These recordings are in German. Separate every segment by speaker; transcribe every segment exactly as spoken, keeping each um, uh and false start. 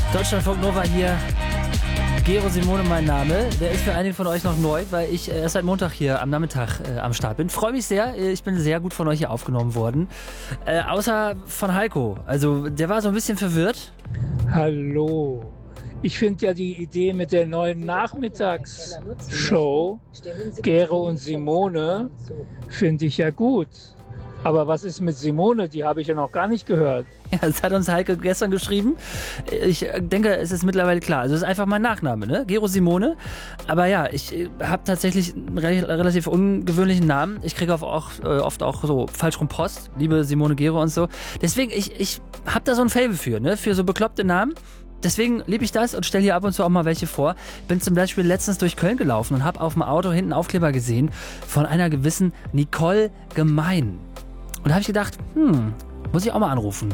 Speaker 1: Deutschlandfunk Nova hier. Gero Simone mein Name. Der ist für einige von euch noch neu, weil ich erst seit Montag hier am Nachmittag äh, am Start bin. Freue mich sehr. Ich bin sehr gut von euch hier aufgenommen worden. Äh, außer von Heiko. Also der war so ein bisschen verwirrt.
Speaker 2: Hallo. Ich finde ja die Idee mit der neuen Nachmittagsshow, Gero und Simone, finde ich ja gut. Aber was ist mit Simone? Die habe ich ja noch gar nicht gehört.
Speaker 1: Ja, das hat uns Heike gestern geschrieben. Ich denke, es ist mittlerweile klar. Also es ist einfach mein Nachname, ne? Gero Simone. Aber ja, ich habe tatsächlich einen relativ ungewöhnlichen Namen. Ich kriege auch oft auch so falsch rum Post. Liebe Simone Gero und so. Deswegen, ich, ich habe da so ein Faible für, ne? Für so bekloppte Namen. Deswegen liebe ich das und stelle hier ab und zu auch mal welche vor. Ich bin zum Beispiel letztens durch Köln gelaufen und habe auf dem Auto hinten Aufkleber gesehen von einer gewissen Nicole Gemein. Und da habe ich gedacht, hm, muss ich auch mal anrufen.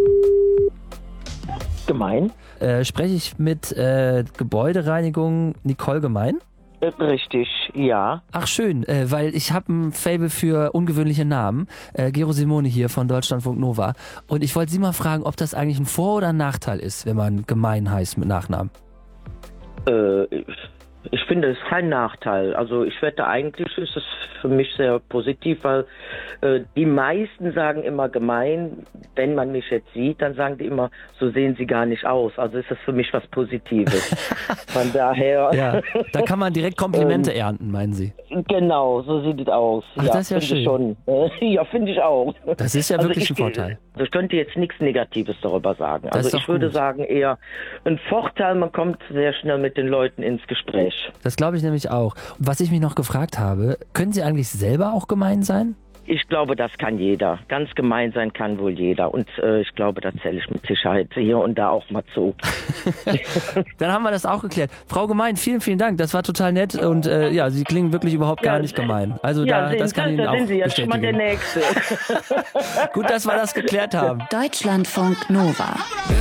Speaker 3: Gemein?
Speaker 1: Äh, spreche ich mit äh, Gebäudereinigung Nicole Gemein?
Speaker 3: Äh, richtig, ja.
Speaker 1: Ach schön, äh, weil ich habe ein Faible für ungewöhnliche Namen. Äh, Gero Simone hier von Deutschlandfunk Nova. Und ich wollte Sie mal fragen, ob das eigentlich ein Vor- oder ein Nachteil ist, wenn man Gemein heißt mit Nachnamen.
Speaker 3: Äh, ich finde es kein Nachteil. Also ich wette, eigentlich ist es für mich sehr positiv, weil äh, die meisten sagen immer gemein. Wenn man mich jetzt sieht, dann sagen die immer, so sehen sie gar nicht aus. Also ist das für mich was Positives. Von daher...
Speaker 1: Ja, da kann man direkt Komplimente ähm, ernten, meinen Sie?
Speaker 3: Genau, so sieht es aus.
Speaker 1: Ach,
Speaker 3: ja,
Speaker 1: das ist ja schön.
Speaker 3: Ich schon. Ja, finde ich auch.
Speaker 1: Das ist ja
Speaker 3: also
Speaker 1: wirklich
Speaker 3: ich,
Speaker 1: ein Vorteil.
Speaker 3: Ich könnte jetzt nichts Negatives darüber sagen.
Speaker 1: Das
Speaker 3: Also
Speaker 1: ist
Speaker 3: ich würde
Speaker 1: gut.
Speaker 3: sagen eher ein Vorteil, man kommt sehr schnell mit den Leuten ins Gespräch.
Speaker 1: Das glaube ich nämlich auch. Und was ich mich noch gefragt habe, können Sie eigentlich selber auch gemein sein?
Speaker 3: Ich glaube, das kann jeder. Ganz gemein sein kann wohl jeder. Und äh, ich glaube, da zähle ich mit Sicherheit hier und da auch mal zu.
Speaker 1: Dann haben wir das auch geklärt. Frau Gemein, vielen, vielen Dank. Das war total nett. Und äh, ja, Sie klingen wirklich überhaupt gar
Speaker 3: Ja,
Speaker 1: nicht gemein. Also
Speaker 3: ja,
Speaker 1: da,
Speaker 3: sehen,
Speaker 1: das kann ich Ihnen
Speaker 3: da
Speaker 1: auch
Speaker 3: sind Sie jetzt schon mal der
Speaker 1: bestätigen.
Speaker 3: Nächste.
Speaker 1: Gut, dass wir das geklärt haben.
Speaker 4: Deutschlandfunk Nova.